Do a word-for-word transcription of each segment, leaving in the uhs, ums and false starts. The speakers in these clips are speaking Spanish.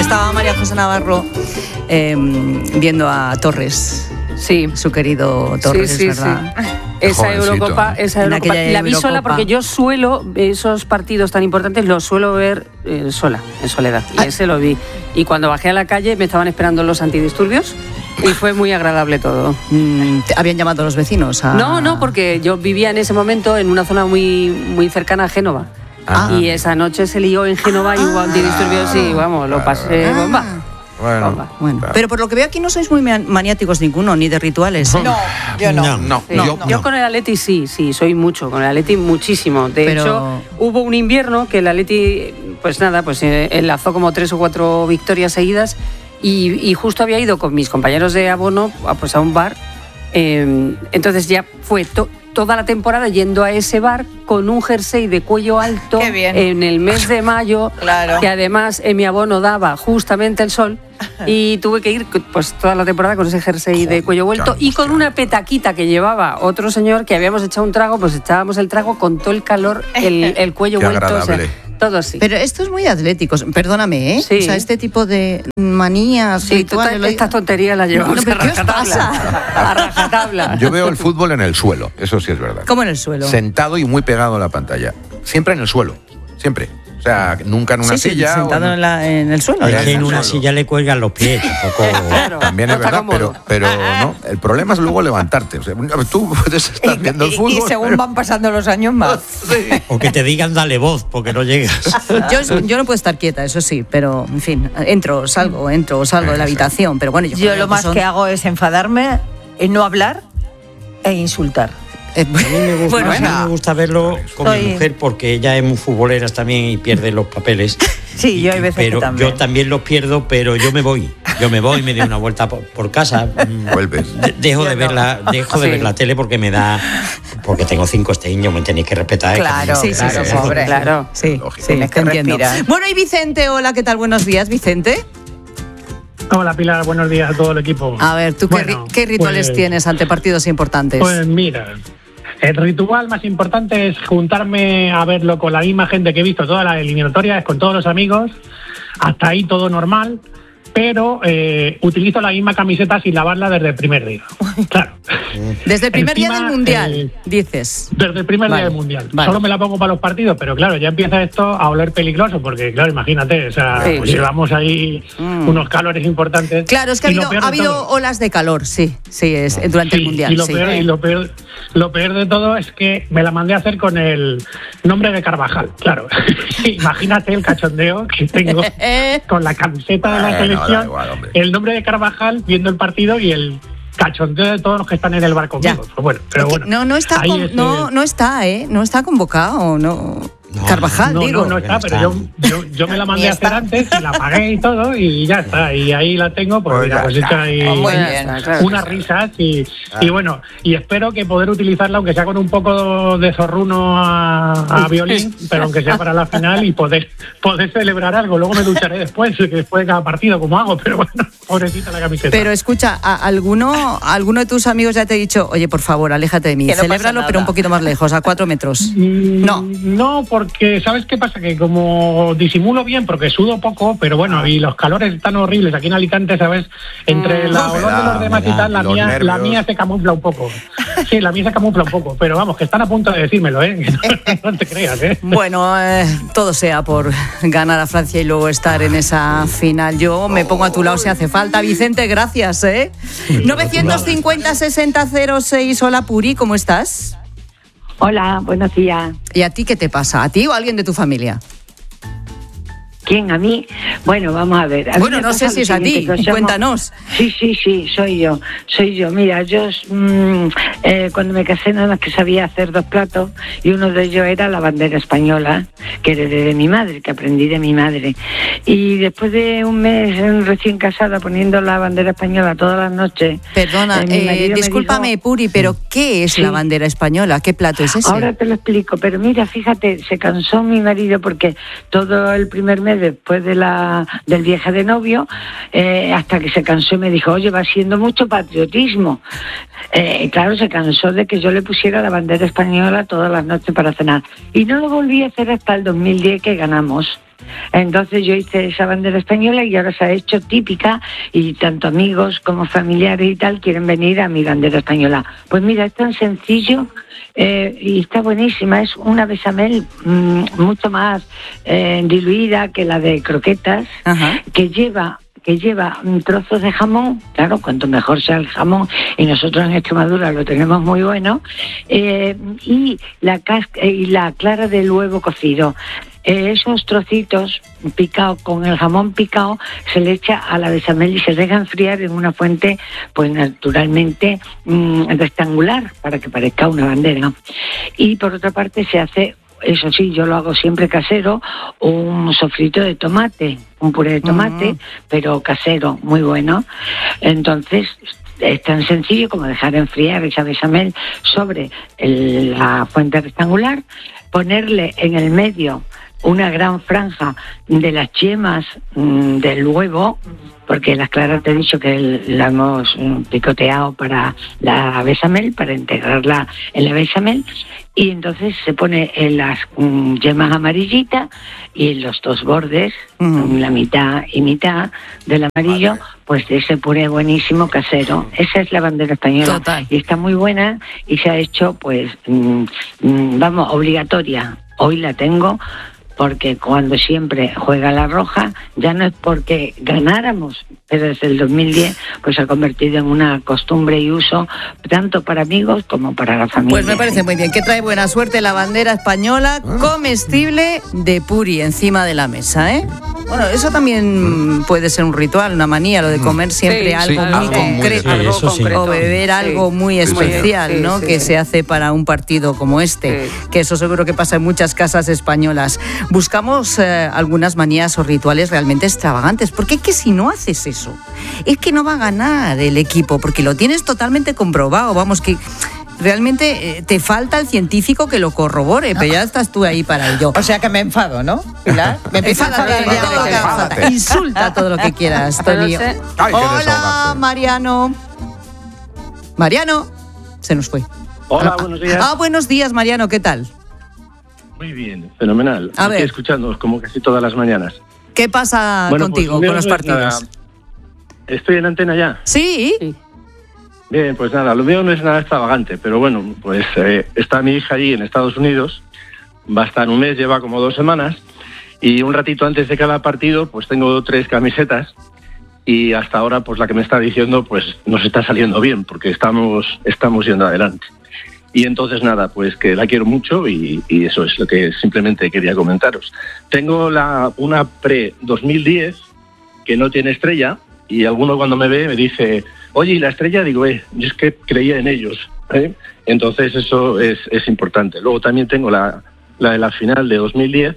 estaba María José Navarro eh, viendo a Torres. Sí. Su querido Torres, sí, sí, ¿verdad? Sí. Esa Jovencito, Eurocopa, ¿eh? esa Eurocopa. La vi sola porque yo suelo, esos partidos tan importantes los suelo ver eh, sola, en soledad. Y ese lo vi. Y cuando bajé a la calle me estaban esperando los antidisturbios y fue muy agradable todo. Mm, ¿Habían llamado a los vecinos? A... No, no, porque yo vivía en ese momento en una zona muy, muy cercana a Génova. Ah. Y esa noche se lió en Génova y hubo antidisturbios y vamos, lo pasé Ah. bomba. Bueno, Bueno, claro. pero por lo que veo aquí no sois muy maniáticos ninguno, ni de rituales, ¿eh? No, yo no. No, no, Sí. yo, Yo no. con el Atleti sí, sí, soy mucho, con el Atleti muchísimo. De Pero- hecho, hubo un invierno que el Atleti, pues nada, pues eh, enlazó como tres o cuatro victorias seguidas y, y justo había ido con mis compañeros de abono a, pues a un bar. Eh, entonces ya fue to- toda la temporada yendo a ese bar con un jersey de cuello alto. Qué bien. En el mes de mayo, Claro. que además en mi abono daba justamente el sol. Y tuve que ir pues toda la temporada con ese jersey de cuello vuelto y con una petaquita que llevaba otro señor que habíamos echado un trago, pues echábamos el trago con todo el calor, el, el cuello Qué vuelto, o sea, agradable. todo así. Pero esto es muy atlético, perdóname, ¿eh? Sí. O sea, este tipo de manías, Sí, rituales... total, lo- estas tonterías las llevamos No, pero a ¿qué os rajatabla. pasa? A rajatabla. Yo veo el fútbol en el suelo, eso sí es verdad. ¿Cómo en el suelo? Sentado y muy pegado a la pantalla. Siempre en el suelo, siempre. O sea, nunca en una Sí, sí, silla. o sentado en- en, la- en el suelo. Ahí ya Es que está. en una silla le cuelgan los pies. Tampoco... Claro, También no es está verdad, pero, cómodo. pero no. El problema es luego levantarte. O sea, tú puedes estar Y, viendo el y- fútbol. y según pero- van pasando los años más. Sí. O que te digan dale voz porque no llegas. Yo, yo no puedo estar quieta, eso sí, pero en fin, entro, salgo, entro, salgo de la habitación, pero bueno, yo, Yo creo lo más son- que hago es enfadarme, eh, no hablar e insultar. Eh, A mí me gusta, bueno, a mí me gusta verlo con Soy- mi mujer porque ella es muy futbolera también y pierde los papeles. Sí, yo hay veces pero que también. yo también los pierdo, pero yo me voy. Yo me voy, me doy una vuelta por, por casa. mm, Vuelves. de- dejo Yo de ver no. la, dejo de Sí. ver la tele porque me da, porque tengo cinco niños, me tenéis que respetar. ¿eh? Claro, sí, sí, claro, sí, pobre. Claro. sí, Lógico. sí, Tienes te que entiendo. respirar. Bueno, y Vicente, hola, ¿qué tal? Buenos días, Vicente. Hola Pilar, buenos días a todo el equipo. A ver, ¿tú qué, Bueno, ri- qué rituales pues- tienes ante partidos importantes? Pues mira, el ritual más importante es juntarme a verlo con la misma gente que he visto todas las eliminatorias, con todos los amigos, hasta ahí todo normal, pero eh, utilizo la misma camiseta sin lavarla desde el primer día. Claro. Desde el primer día Encima, del Mundial, eh, dices. Desde el primer Vale, día del Mundial. vale. Solo me la pongo para los partidos, pero claro, ya empieza esto a oler peligroso, porque claro, imagínate, o sea, Sí, pues sí. llevamos ahí Mm. unos calores importantes. Claro, es que ha Y lo habido, peor ha de habido todo- olas de calor, sí, sí, es durante el Sí, Mundial. Y lo, sí. peor, y lo peor, lo peor de todo es que me la mandé a hacer con el nombre de Carvajal, claro. Imagínate el cachondeo que tengo con la camiseta de la Bueno, da selección, igual, hombre. el nombre de Carvajal viendo el partido y el cachondeo de todos los que están en el bar conmigo. Ya. Pues bueno, pero Es que bueno, no, no está, ahí con- es, no, eh, no está, ¿eh? No está convocado, no. No, Carvajal, no, digo. no, no está, No pero está. yo, yo, yo me la mandé Ni a hacer está. antes y la pagué y todo y ya está. Y ahí la tengo, pues, Pues mira, ya pues está. hecha ahí Pues muy Ya bien. está, claro. unas risas y, y bueno, y espero que poder utilizarla, aunque sea con un poco de zorruno a, a violín, pero aunque sea para la final y poder, poder celebrar algo. Luego me ducharé después, que después de cada partido, como hago, pero bueno, pobrecita la camiseta. Pero escucha, ¿a alguno, alguno de tus amigos ya te ha dicho, oye, por favor, aléjate de mí, Que no pasa celébralo, nada. pero un poquito más lejos, a cuatro metros? Mm, No. No, porque ¿sabes qué pasa? Que como disimulo bien, porque sudo poco, pero bueno, y los calores están horribles aquí en Alicante, ¿sabes? Entre la La olor de humedad, los demás y tal, la los mía, la nervios. mía se camufla un poco. Sí, la mía se camufla un poco, pero vamos, que están a punto de decírmelo, ¿eh? Que no, no te creas, ¿eh? Bueno, eh, todo sea por ganar a Francia y luego estar en esa final. Yo me pongo a tu lado si hace falta. Vicente, gracias, ¿eh? novecientos cincuenta, sesenta, cero seis. Hola, Puri, ¿cómo estás? Hola, buenos días. ¿Y a ti qué te pasa? ¿A ti o a alguien de tu familia? ¿Quién? ¿A mí? Bueno, vamos a ver. A mí Bueno, me no pasa sé lo si es a siguiente, ti. que somos- Cuéntanos. Sí, sí, sí, soy yo. Soy yo. Mira, yo mm, eh, cuando me casé nada más que sabía hacer dos platos y uno de ellos era la bandera española, que heredé de mi madre, que aprendí de mi madre. Y después de un mes eh, recién casada poniendo la bandera española todas las noches... Perdona, eh, mi eh, marido me discúlpame, dijo- Puri, pero ¿qué es Sí. la bandera española? ¿Qué plato es ese? Ahora te lo explico, pero mira, fíjate, se cansó mi marido porque todo el primer mes después de la del viaje de novio, eh, hasta que se cansó y me dijo, oye, va siendo mucho patriotismo. Eh, y claro, se cansó de que yo le pusiera la bandera española todas las noches para cenar. Y no lo volví a hacer hasta el dos mil diez que ganamos. Entonces yo hice esa bandera española y ahora se ha hecho típica y tanto amigos como familiares y tal quieren venir a mi bandera española. Pues mira, es tan sencillo eh, y está buenísima. Es una bechamel mmm, mucho más eh, diluida que la de croquetas. Ajá. que lleva que lleva trozos de jamón, claro, cuanto mejor sea el jamón, y nosotros en Extremadura lo tenemos muy bueno, eh, y la casca, y la clara del huevo cocido. Eh, esos trocitos picados con el jamón picado se le echa a la bechamel y se deja enfriar en una fuente, pues naturalmente mmm, rectangular, para que parezca una bandera. Y por otra parte se hace, eso sí, yo lo hago siempre casero, un sofrito de tomate, un puré de tomate, uh-huh. pero casero, muy bueno. Entonces, es tan sencillo como dejar enfriar esa bechamel sobre el, la fuente rectangular, ponerle en el medio una gran franja de las yemas mmm, del huevo, porque las claras te he dicho que la hemos picoteado para la bechamel, para integrarla en la bechamel, y entonces se pone en las um, yemas amarillitas y en los dos bordes, uh-huh. la mitad y mitad del amarillo, vale. pues de ese puré buenísimo casero. Esa es la bandera española. Total. Y está muy buena y se ha hecho, pues, um, um, vamos, obligatoria. Hoy la tengo, porque cuando siempre juega la roja, ya no es porque ganáramos, pero desde el dos mil diez pues se ha convertido en una costumbre y uso tanto para amigos como para la familia. Pues me parece muy bien, que trae buena suerte la bandera española comestible de Puri encima de la mesa, ¿eh? Bueno, eso también puede ser un ritual, una manía, lo de comer siempre sí, algo sí, muy algo concreto, muy, sí, concreto. O beber sí. algo muy especial, sí, ¿no? Sí, que sí. se hace para un partido como este, sí. que eso seguro que pasa en muchas casas españolas. Buscamos eh, algunas manías o rituales realmente extravagantes, porque es que si no haces eso, es que no va a ganar el equipo, porque lo tienes totalmente comprobado, vamos, que realmente eh, te falta el científico que lo corrobore, pero ya estás tú ahí para ello. O sea que me enfado, ¿no, Pilar? Me empiezo a enfadar ya. Todo lo que haga falta. Insulta todo lo que quieras, Tony. No sé. Hola, Mariano. Mariano, se nos fue. Hola, buenos días. Ah, buenos días, Mariano, ¿qué tal? Muy bien, fenomenal. A Aquí ver. escuchándoos como casi todas las mañanas. ¿Qué pasa bueno, contigo pues, con los partidos? Nada. ¿Estoy en antena ya? Sí. sí. Bien, pues nada, lo mío no es nada extravagante, pero bueno, pues eh, está mi hija allí en Estados Unidos, va a estar un mes, lleva como dos semanas, y un ratito antes de cada partido, pues tengo tres camisetas, y hasta ahora, pues la que me está diciendo, pues nos está saliendo bien, porque estamos, estamos yendo adelante. Y entonces nada, pues que la quiero mucho y, y eso es lo que simplemente quería comentaros. Tengo la, una pre dos mil diez que no tiene estrella, y alguno cuando me ve me dice, oye, ¿y la estrella? Digo, eh, yo es que creía en ellos, ¿eh? Entonces eso es, es importante. Luego también tengo la, la de la final de dos mil diez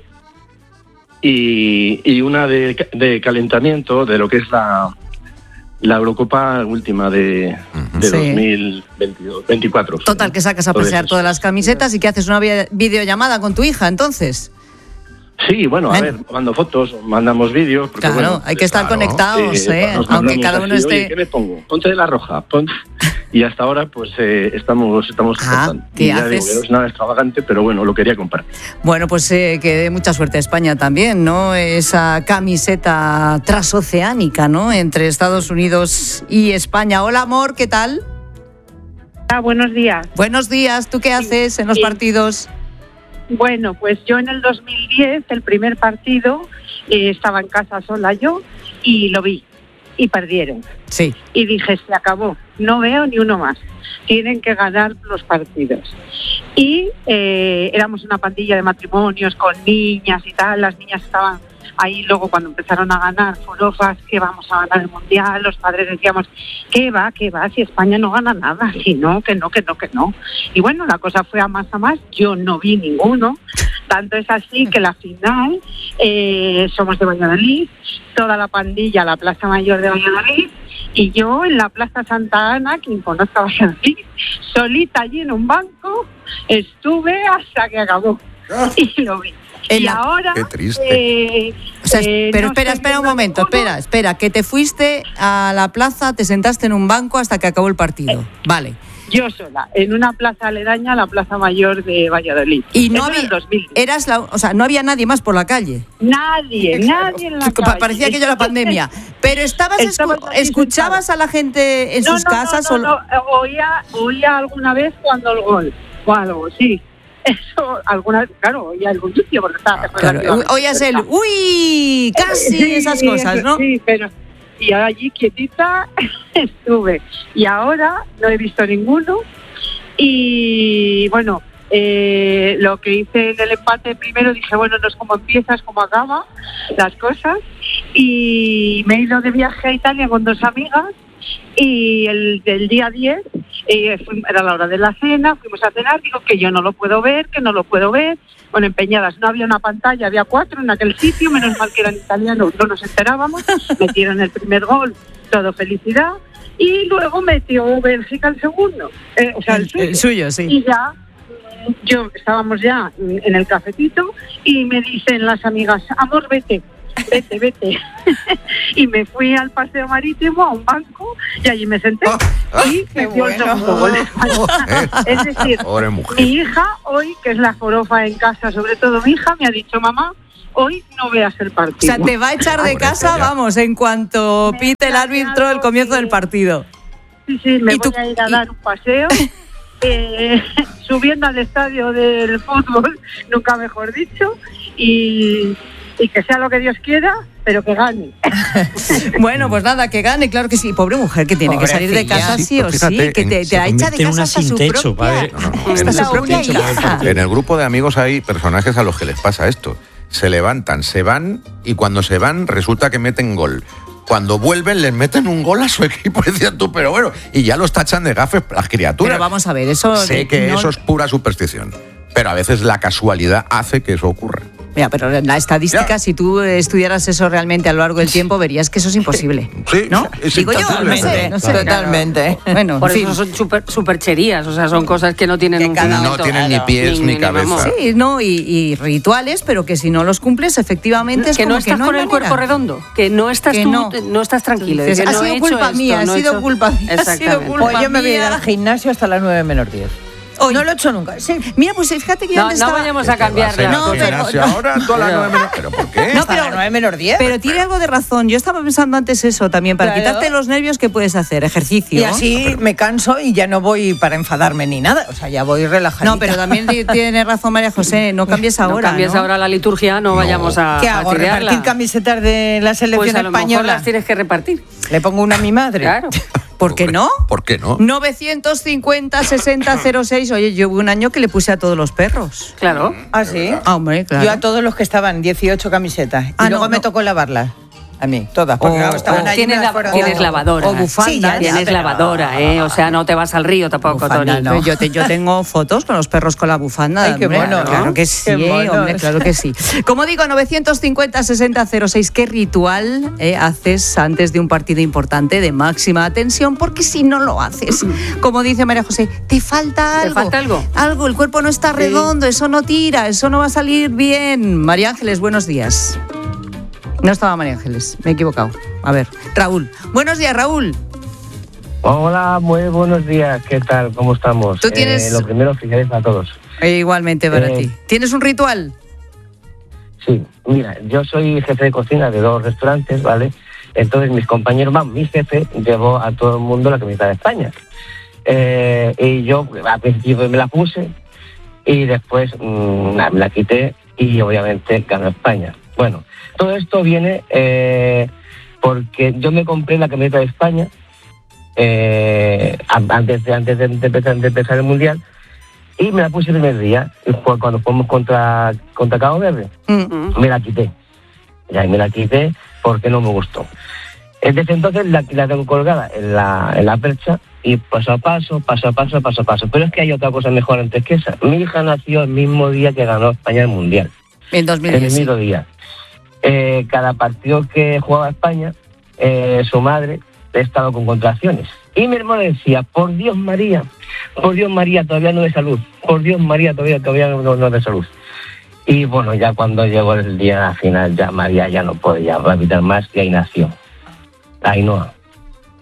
y, y una de, de calentamiento de lo que es la, la Eurocopa última de, de sí. dos mil veinticuatro. Total, sí. que sacas a pasear todas las camisetas y que haces una videollamada con tu hija, entonces. Sí, bueno, a ¿Eh? ver, mando fotos, mandamos vídeos. Porque, claro, bueno, hay que estar claro, conectados, sí, ¿eh? Aunque cada uno así, esté... Oye, ¿qué me pongo? Ponte de la roja, ponte... Y hasta ahora, pues, eh, estamos estamos ah, ¿qué y ya haces? digo que no es nada extravagante, pero bueno, lo quería compartir. Bueno, pues eh, que dé mucha suerte a España también, ¿no? Esa camiseta transoceánica, ¿no? Entre Estados Unidos y España. Hola, amor, ¿qué tal? Ah, buenos días. Buenos días, ¿tú qué haces en los sí. partidos? Bueno, pues yo en el dos mil diez, el primer partido, eh, estaba en casa sola yo y lo vi y perdieron. Sí. Y dije, se acabó, no veo ni uno más. Tienen que ganar los partidos. Y eh, éramos una pandilla de matrimonios con niñas y tal, las niñas estaban ahí luego cuando empezaron a ganar forofas, que vamos a ganar el Mundial, los padres decíamos, ¿qué va, qué va? Si España no gana nada, que no, que no, que no, que no. Y bueno, la cosa fue a más a más, yo no vi ninguno, tanto es así que la final, eh, somos de Valladolid, toda la pandilla, la Plaza Mayor de Valladolid, y yo en la Plaza Santa Ana, quien conozca Valladolid, solita allí en un banco, estuve hasta que acabó, y lo vi. Y la... ahora... Qué triste. Eh, o sea, eh, pero no espera, espera un momento, ninguno. espera, espera, que te fuiste a la plaza, te sentaste en un banco hasta que acabó el partido. Eh, vale. yo sola, en una plaza aledaña a la Plaza Mayor de Valladolid. Y no Eso en había, el dos mil. eras la, o sea, no había nadie más por la calle. Nadie, nadie en la calle. Parecía aquello la pandemia. Pero estabas Estaba escu- ahí escuchabas sentada. a la gente en No, sus no, casas no, no, o no, oía, oía alguna vez cuando el gol o algo, sí. Eso, alguna vez, claro, oía el bullicio porque estaba claro, oías el uy, casi Sí, esas cosas, ¿no? Sí, pero y allí quietita estuve. Y ahora no he visto ninguno. Y bueno, eh, lo que hice en el empate primero, dije, bueno, no es como empieza, es como acaba las cosas. Y me he ido de viaje a Italia con dos amigas. Y el del día diez, eh, fui, era la hora de la cena, fuimos a cenar, digo que yo no lo puedo ver, que no lo puedo ver. Bueno, empeñadas, no había una pantalla, había cuatro en aquel sitio, menos mal que eran italianos, no nos enterábamos, metieron el primer gol, todo felicidad, y luego metió Bélgica el segundo, eh, o sea, el, el suyo. El suyo, sí. Y ya, yo estábamos ya en el cafetito, y me dicen las amigas, amor, vete. Vete, vete. Y me fui al paseo marítimo, a un banco, y allí me senté. Oh, y me dio el bueno. segundo gol. Es decir, Pobre mujer. mi hija hoy, que es la jorofa en casa, sobre todo mi hija, me ha dicho, mamá, hoy no veas el O partido. sea, te va a echar de Pobre casa, ella. vamos, en cuanto Me pite el he árbitro planeado el comienzo que- del partido. Sí, sí, me ¿Y voy tú- a ir a y- dar un paseo. Eh, subiendo al estadio del fútbol, nunca mejor dicho, y, y que sea lo que Dios quiera, pero que gane. Bueno, pues nada, que gane, claro que sí. Pobre mujer que tiene que salir de Pobrecilla. casa Sí, sí o pues sí, fíjate, que te, en- te ha se hecha de convierte en casa una hasta sin su techo, propia, padre. No, no, hasta en- su propia única. hija. En el grupo de amigos hay personajes a los que les pasa esto. Se levantan, se van y cuando se van resulta que meten gol. Cuando vuelven les meten un gol a su equipo, decías tú, pero bueno, y ya los tachan de gafes las criaturas. Pero vamos a ver, eso... Sé que no- eso es pura superstición, pero a veces la casualidad hace que eso ocurra. Mira, pero en la estadística, Ya. si tú estudiaras eso realmente a lo largo del tiempo, verías que eso es imposible. Sí, ¿no? es Digo yo, no intangible. sé, no sé. Totalmente. Bueno, Por en fin. eso son super, supercherías, o sea, son cosas que no tienen Que un cada- fundamento. No tienen ni Claro. pies ni, Ni- ni cabeza. vamos. Sí, no, y, y rituales, pero que si no los cumples, efectivamente es que como no estás que no con hay el manera. cuerpo redondo, que no estás Que tú, no. no. estás tranquilo. Dices, de que ha no sido he hecho culpa esto, mía, ha no he sido hecho- culpa mía, ha sido Exactamente. culpa Pues yo me voy a ir mía. al gimnasio hasta las nueve menos diez. Hoy. No lo he hecho nunca. Sí. Mira, pues fíjate que yo No, antes no estaba... vayamos a ¿Qué vas cambiar ir la al No, pero- gimnasio no. ahora todas las nueve menos- ¿Pero por qué? No, Hasta pero- las nueve menos diez. Pero tiene algo de razón. Yo estaba pensando antes eso también. Para Claro. quitarte los nervios, ¿qué puedes hacer? Ejercicio. Y así me canso y ya no voy para enfadarme ni nada. O sea, ya voy relajadita. No, pero también ti- tiene razón María José. No cambies No ahora, cambies ¿no? ahora la liturgia, no, vayamos a ¿Qué hago? a tirarla. ¿Repartir camisetas de la selección Pues a lo mejor española? las tienes que repartir. Le pongo una a mi madre. Claro. ¿Por qué no? ¿Por qué no? novecientos cincuenta, sesenta, cero seis. Oye, yo hubo un año que le puse a todos los perros. Claro. ¿Ah, sí? Ah, hombre, claro. Yo a todos los que estaban, dieciocho camisetas. Y Ah, luego no, me no. tocó lavarlas. A mí, todas. Porque O- claro, estaban o ahí Tienes, unas la- fuera- tienes o- lavadora. o bufanda. Sí, ya, ya, Tienes pero- lavadora, ¿eh? O sea, no te vas al río tampoco, Bufanda, Tony. no. Pues yo, te- yo tengo fotos con los perros con la bufanda. Ay, qué hombre. mono, ¿no? Claro que sí, Qué monos. hombre, claro que sí. Como digo, novecientos cincuenta, sesenta, cero seis. ¿Qué ritual eh, haces antes de un partido importante de máxima tensión? Porque si no lo haces, como dice María José, te falta ¿Te algo. falta algo? Algo, el cuerpo no está redondo, eso no tira, eso no va a salir bien. María Ángeles, buenos días. No estaba María Ángeles, me he equivocado. A ver, Raúl. Buenos días, Raúl. Hola, muy buenos días. ¿Qué tal? ¿Cómo estamos? Tú tienes- Eh, lo primero, felicidades a todos. E igualmente para Eh, ti. ¿Tienes un ritual? Sí, mira, yo soy jefe de cocina de dos restaurantes, ¿vale? Entonces mis compañeros, van, mi jefe llevó a todo el mundo la camiseta de España. Eh, y yo al principio me la puse y después mmm, me la quité y obviamente ganó España. Bueno, todo esto viene eh, porque yo me compré la camiseta de España eh, antes, de, antes de, de empezar, de empezar el Mundial y me la puse el primer día y fue cuando fuimos contra, contra Cabo Verde. Mm. Me la quité. Ya, y me la quité porque no me gustó. Desde entonces la, la tengo colgada en la, en la percha y paso a paso, paso a paso, paso a paso. Pero es que hay otra cosa mejor antes que esa. Mi hija nació el mismo día que ganó España el Mundial. En dos mil En el diez. sí. mismo día. Eh, cada partido que jugaba España, eh, su madre estaba con contracciones. Y mi hermano decía, por Dios María, por Dios María, todavía no de salud. Por Dios María, todavía, todavía no, no, no de salud. Y bueno, ya cuando llegó el día final, ya María ya no podía evitar más y ahí nació. Ainhoa.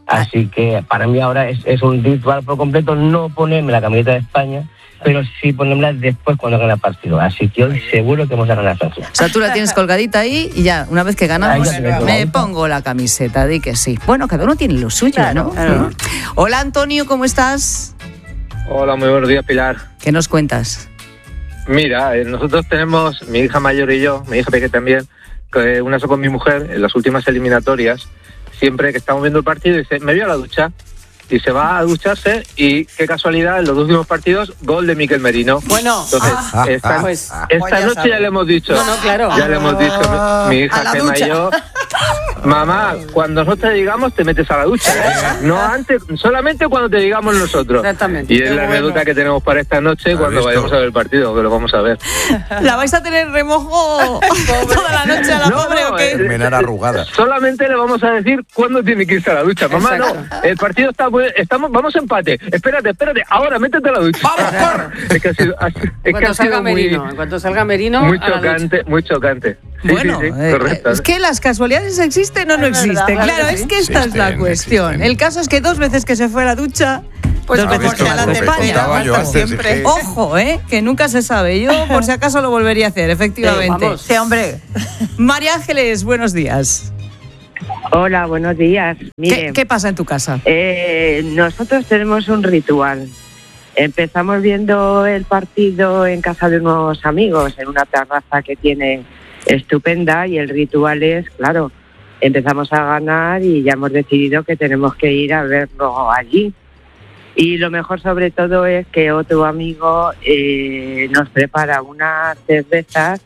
Así que para mí ahora es, es un ritual por completo no ponerme la camiseta de España, pero sí ponérmela después cuando gane el partido. Así que hoy seguro que vamos a ganar Francia. O sea, tú la tienes colgadita ahí y ya, una vez que ganamos, me pongo la camiseta, di que sí. Bueno, cada uno tiene lo suyo, claro, ¿no? Claro. Hola, Antonio, ¿cómo estás? Hola, muy buenos días, Pilar. ¿Qué nos cuentas? Mira, eh, nosotros tenemos, mi hija mayor y yo, mi hija pequeña también, que una con mi mujer, en las últimas eliminatorias, siempre que estamos viendo el partido, dice, me voy a la ducha. Y se va a ducharse y qué casualidad, en los últimos partidos, gol de Mikel Merino. Bueno, entonces, ah, esta, pues, esta pues noche ya, ya le hemos dicho, no, no, claro. ya le hemos dicho, mi, mi hija Gemma y yo, mamá, cuando nosotros te digamos te metes a la ducha, ¿eh? No antes, solamente cuando te digamos nosotros. Exactamente. Y es qué la bueno. anécdota que tenemos para esta noche cuando vayamos a ver el partido, que lo vamos a ver. ¿La vais a tener remojo toda la noche a la No, pobre no, o qué? eh, Menar arrugada. Solamente le vamos a decir cuándo tiene que irse a la ducha. Mamá, Exacto. no, el partido está muy, estamos, vamos a empate. Espérate, espérate, ahora métete a la ducha. ¡Vamos, corre! Es que ha sido, es En que cuanto ha salga sido muy, Merino, en cuanto salga Merino, muy a la ducha. chocante, muy chocante. Sí, Bueno, sí, sí, eh, correcto. es que las casualidades existen o no Es verdad, existen. claro Claro, que es sí. que esta es la Existen, cuestión. existen. El caso es que dos veces que se fue a la ducha, pues dos ¿Has veces visto que a la lo de que España. contaba yo antes? siempre. Es que- Ojo, ¿eh? Que nunca se sabe. Yo, por si acaso, lo volvería a hacer, efectivamente. vamos. Sí, hombre. María Ángeles, buenos días. Hola, buenos días. ¿Qué, Mire, qué pasa en tu casa? eh, nosotros tenemos un ritual. Empezamos viendo el partido en casa de unos amigos, en una terraza que tiene estupenda, y el ritual es, claro, empezamos a ganar y ya hemos decidido que tenemos que ir a verlo allí. Y lo mejor sobre todo es que otro amigo eh, nos prepara unas cervezas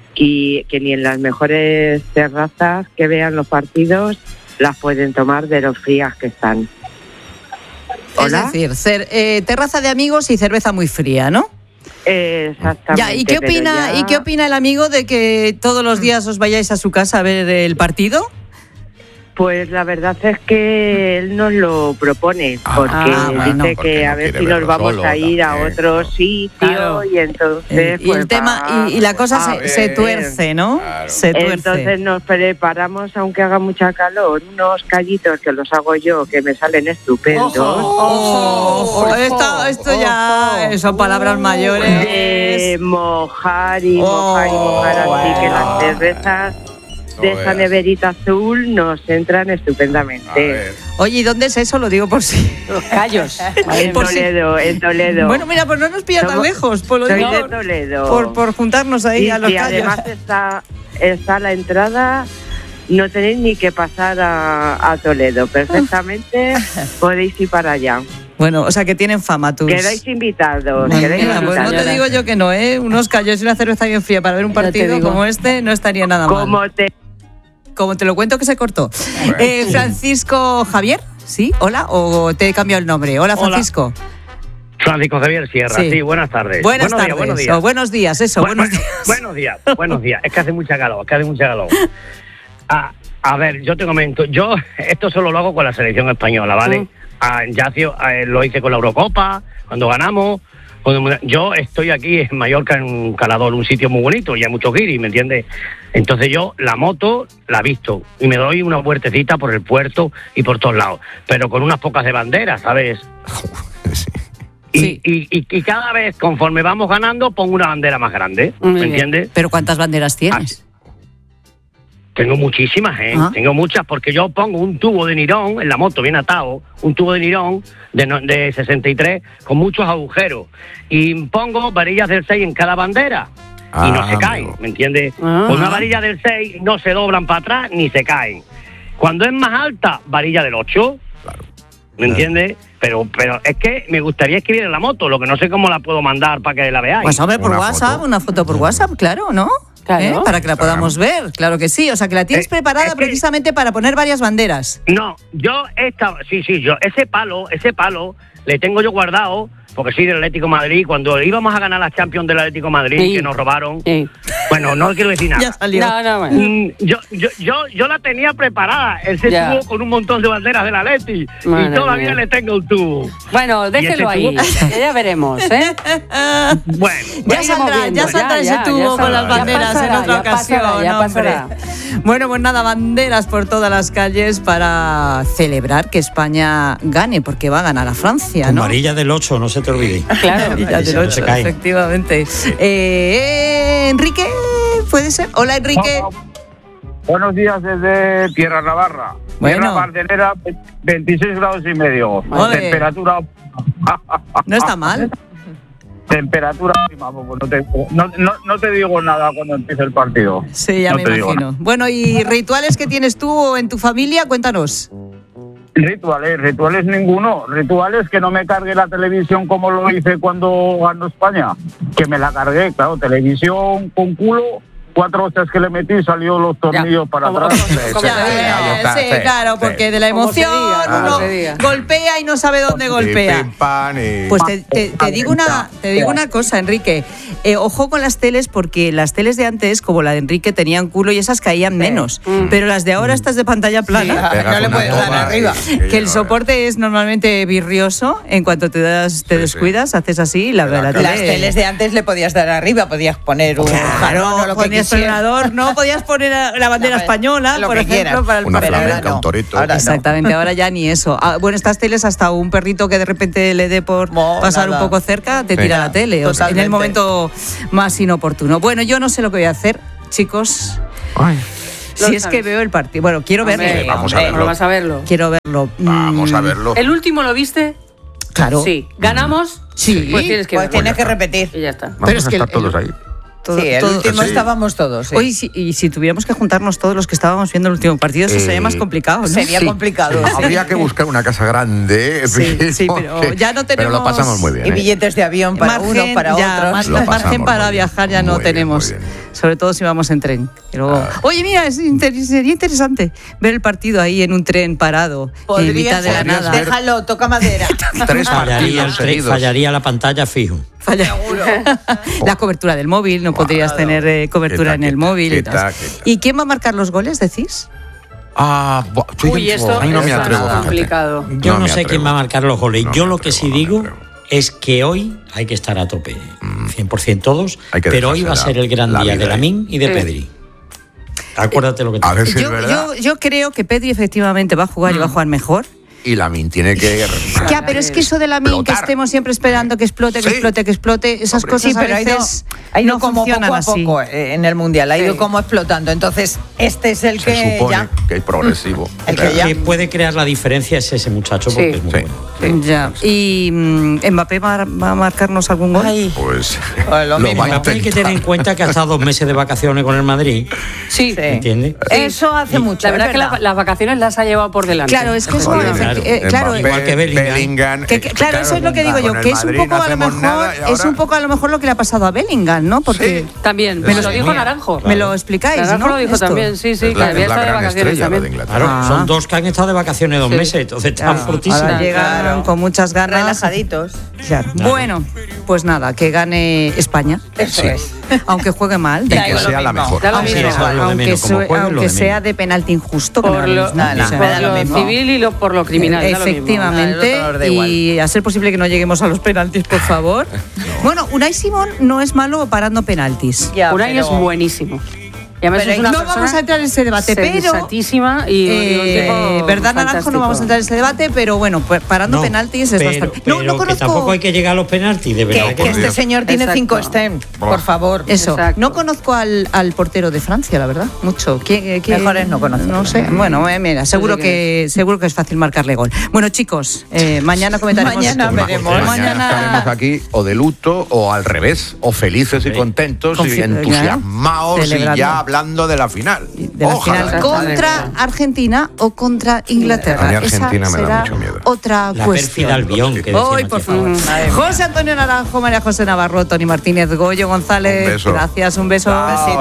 y que ni en las mejores terrazas que vean los partidos las pueden tomar de los frías que están. ¿Hola? Es decir, cer- eh, terraza de amigos y cerveza muy fría, ¿no? Exactamente. Ya, ¿y qué pero opina, ya- ¿y qué opina el amigo de que todos los días os vayáis a su casa a ver el partido? Pues la verdad es que él nos lo propone, porque Ah, bueno, dice porque que no a ver quiere si nos verlo vamos solo a ir a también, otro ¿no? sitio, Claro. y entonces Eh, y pues el tema va- y, y la cosa a se, se ver. tuerce, ¿no? Claro. Se tuerce. Entonces nos preparamos, aunque haga mucha calor, unos callitos que los hago yo, que me salen estupendos. Ojo, ojo, esto, esto ya son palabras mayores. De mojar y mojar y mojar, así que las cervezas de No esa veas. neverita azul nos entran A estupendamente. ver. Oye, ¿y dónde es eso? Lo digo por si. Los callos. En por si- Toledo, en Toledo. Bueno, mira, pues no nos pilla tan Somos- lejos, por lo Soy digo, de Toledo. por, por juntarnos ahí Y a los si callos. además está, está la entrada, no tenéis ni que pasar a, a Toledo. Perfectamente podéis ir para allá. Bueno, o sea que tienen fama tus. Quedáis invitados. Mira, quedáis pues no invitados. te digo yo que no, ¿eh? Unos callos y una cerveza bien fría para ver un Ya te partido digo. como este no estaría nada mal. Como te Como te lo cuento que se cortó. Bueno. Eh, Francisco Javier, ¿sí? Hola, o te he cambiado el nombre. Hola, Hola. Francisco. Francisco Javier Sierra, Sí. sí, buenas tardes. Buenas buenos tardes. Días, buenos días. O buenos días, eso, Bu- buenos bu- días. Buenos días, buenos días. Es que hace mucha calor, es que hace mucha calor. A, a ver, yo te comento, yo esto solo lo hago con la selección española, ¿vale? Mm. Ah, ya hacía- eh, lo hice con la Eurocopa, cuando ganamos. cuando- yo estoy aquí en Mallorca, en un calador, un sitio muy bonito, y hay muchos guiris, ¿me entiendes? Entonces yo la moto la visto y me doy una vueltecita por el puerto y por todos lados, pero con unas pocas de banderas, ¿sabes? Sí. Y, Sí. y, y, y cada vez, conforme vamos ganando, pongo una bandera más grande, Muy ¿me bien. entiendes? Pero ¿cuántas banderas tienes? Tengo muchísimas, ¿eh? Ah. Tengo muchas, porque yo pongo un tubo de nirón en la moto, bien atado, un tubo de nirón de, no- de sesenta y tres con muchos agujeros. Y pongo varillas del seis en cada bandera. Ah, y no se caen, amigo. ¿me entiendes? Ah. Con una varilla del seis no se doblan para atrás ni se caen. Cuando es más alta, varilla del ocho. Claro. ¿Me entiendes? Pero pero es que me gustaría escribir en la moto, lo que no sé cómo la puedo mandar para que la veáis. Pues hombre, por Una WhatsApp, foto. una foto por WhatsApp, claro, ¿no? Claro. ¿Eh? Para que la podamos ver, claro que sí. O sea, que la tienes Eh, preparada es que- precisamente para poner varias banderas. No, yo esta, sí, sí, yo ese palo, ese palo le tengo yo guardado porque soy del Atlético de Madrid, cuando íbamos a ganar la Champions del Atlético de Madrid, Sí. que nos robaron, Sí. bueno, no quiero decir nada. Ya salió. No, no, bueno. Mm, Yo, yo, yo, yo la tenía preparada. Él se Ya. tuvo con un montón de banderas del Atleti Madre y todavía mía. le tengo el tubo. Bueno, déjelo ese ahí, tubo- que ya veremos, ¿eh? Bueno, Ya iremos saldrá, viendo. ya saldrá Ya, ese ya, tubo ya con saldrá. las Ya banderas pasará, en otra ya ocasión, pasará, ya hombre. pasará. Bueno, pues nada, banderas por todas las calles para celebrar que España gane, porque va a ganar a Francia, Con ¿no? varilla del ocho, no se te olvide. Claro, ya Ahí del se- ocho, se cae. efectivamente. Eh, Enrique, ¿puede ser? Hola, Enrique. Buenos días desde Tierra Navarra. Bueno. Tierra Bardelera, veintiséis grados y medio. Ole. Temperatura. No está mal. Temperatura óptima, pues no te, no, no, no te digo nada cuando empiece el partido. Sí, ya No me te digo imagino. Bueno, ¿y rituales que tienes tú o en tu familia? Cuéntanos. Rituales, rituales ninguno. Rituales que no me cargue la televisión como lo hice cuando ganó España. Que me la cargué, claro, televisión con culo. Cuatro hostias que le metí, salió los tornillos para Como- atrás. como- Ya, se diga, eh, está, sí, sí, claro, sí. porque de la Como se emoción diga, como uno se diga. golpea y no sabe dónde golpea. Y pim, pam, y- Pues te, te- te digo una, te digo una cosa, Enrique. Eh, ojo con las teles, porque las teles de antes, como la de Enrique, tenían culo y esas caían menos. Pero las de ahora, estas de pantalla plana, Pegas no le una puedes dar toma arriba. y- que el soporte es normalmente birrioso. En cuanto te das, te Sí, descuidas, haces así y la, Te la la cagas. Las teles de antes le podías dar arriba, podías poner un Claro, jarrón o lo que ponías quisieras. ordenador, no podías poner a- la bandera No, española, lo por que ejemplo, quieras. para el Una papel. flamenca, ahora no. un torito. Ahora no. Exactamente, ahora ya ni eso. Ah, bueno, estas teles hasta un perrito que de repente le dé por No, pasar nada. un poco cerca, te Sí. tira la tele. O sea, en el Totalmente. momento más inoportuno. Bueno, yo no sé lo que voy a hacer, chicos. Ay, Si Lo es sabes. que veo el partido. Bueno, quiero Hombre, verlo. Sí, vamos a hombre, verlo. Vas a verlo. Quiero verlo. vamos a Mm, verlo. ¿El último lo viste? Claro. Sí. ¿Ganamos? Sí. Pues tienes que Pues verlo. tienes que repetir. Y ya está. Vamos pero es a que estar el- todos el- ahí. Todo- Sí, el todo- último sí. estábamos todos. sí. Oye, si, y si tuviéramos que juntarnos todos los que estábamos viendo el último partido, eso Eh, sería más complicado, ¿no? Sería Sí. complicado. sí. Habría que buscar una casa grande. Sí, sí, pero porque- ya no Pero lo tenemos- pasamos muy bien. Y ¿eh? billetes de avión para Margen, unos, para ya, otros. mar- Lo margen pasamos para muy bien. viajar ya no Muy bien, tenemos. muy bien. Sobre todo si vamos en tren. Y luego- Oye, mira, es inter- sería interesante ver el partido ahí en un tren parado, en mitad de la podrías nada. ver- Déjalo, toca madera. Tres Fallaría, partidos el tre- seguidos. fallaría la pantalla fijo. Falla. La cobertura del móvil, no podrías tener eh, cobertura Quita, en el quita, móvil. y quita, tal. quita. ¿Y quién va a marcar los goles, decís? Ah, buah, estoy Uy, dentro. esto Ay, no me es atrevo, fíjate. complicado. Yo no, me sé atrevo. quién va a marcar los goles. No Yo me lo que atrevo, sí no me digo atrevo. es que hoy hay que estar a tope, cien por ciento todos, Hay que pero hoy va a dejársela ser el gran la día vida de ahí. Lamine y de Sí. Pedri. Acuérdate lo que te A ver si es Yo, verdad. yo, yo creo que Pedri efectivamente va a jugar y va a jugar mejor. Y Lamin tiene que. Ya, pero es que eso de la min que Explotar. estemos siempre esperando que explote, que Sí. explote, que explote, esas Hombre. cosas Sí, pero a ha ido, veces ha ido no como funcionan poco a así. poco eh, en el Mundial, ha ido Sí. como explotando. Entonces, este es el Se que supone ya... que es progresivo. El que El ya- que puede crear la diferencia es ese muchacho porque Sí. es muy Sí. bueno. Ya. ¿Y mm, Mbappé va, va a marcarnos algún gol? Ay, Pues. Pues lo mismo. va a Mbappé hay que intentar. tener en cuenta que ha estado dos meses de vacaciones con el Madrid, Sí. Sí. ¿entiendes? Eso hace mucho, La verdad es que la- verdad. las vacaciones las ha llevado por delante. Claro, es que eso, Vale, efecti- claro. eh, claro, Mbappé, igual que Bellingham. Que- que- claro, eso es lo que digo yo, con el que es un Madrid poco no a lo hacemos mejor, nada y es ahora- un poco a lo mejor lo que le ha pasado a Bellingham, ¿no? Porque Sí. También, Me me lo lo dijo tenía. Naranjo. me lo explicáis, Naranjo ¿no? lo dijo Esto. también, sí, sí, Es que la, había es la estado de gran vacaciones estrella lo de también. Inglaterra. Claro, Ah. son dos que han estado de vacaciones dos Sí. meses, entonces están Claro, fortísimos. ahora llegan Claro. con muchas ganas. Relajaditos. Claro. Claro. Bueno, pues nada, que gane España, Eso Sí. es. aunque juegue mal. Y da que igual. sea la mismo. mejor. Da lo Aunque, mismo. eso es lo de aunque menos, como sue- juegue, lo aunque de sea menos. de penalti injusto, que me Por da lo, mismo. Nada, O sea, me da por lo lo mismo. civil y lo, por lo criminal. da lo mismo. Efectivamente, Al otro nos da y a ser posible que no lleguemos a los penaltis, por favor. Bueno, Unai Simón no es malo parando penaltis. Ya, Unai pero- es buenísimo. Y además Pero es una no persona vamos a entrar en ese debate, pero sensatísima y, y un eh, tipo verdad Naranjo, fantástico. no vamos a entrar en ese debate, pero bueno, pues parando No, penaltis es pero, bastante. pero No, no que conozco. tampoco hay que llegar a los penaltis, de verdad. Que, que que no. este señor tiene Exacto. cinco STEM, por favor. Eso, Exacto. no conozco al, al portero de Francia, la verdad, mucho. ¿Quién, eh, quién? Mejor es no conocerlo. No sé. Bueno, eh, mira, seguro sé que seguro que es fácil marcarle gol. Bueno, chicos, eh, mañana comentaremos. Mañana Ma- veremos. Mañana estaremos aquí o de luto o al revés, o felices y Sí. contentos Confi- y entusiasmados y celebrando. ya hablando de la final. De la Ojalá. final contra Argentina o contra Inglaterra. A mí Argentina Esa me da será mucho miedo. otra La cuestión. pérfida Albión, que decían Hoy, aquí. por favor. Madre mía. José Antonio Naranjo, María José Navarro, Tony Martínez, Goyo González. Un beso. Gracias, un beso. Chao.